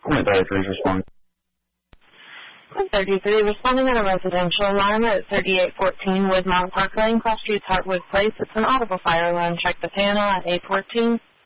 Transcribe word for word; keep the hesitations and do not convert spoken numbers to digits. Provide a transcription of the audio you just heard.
Point thirty-three is responding. Point thirty-three, responding on a residential alarm at thirty-eight fourteen Woodmont Park Lane, Cross Streets, Hartwood Place. It's an audible fire alarm. Check the panel at eight fourteen.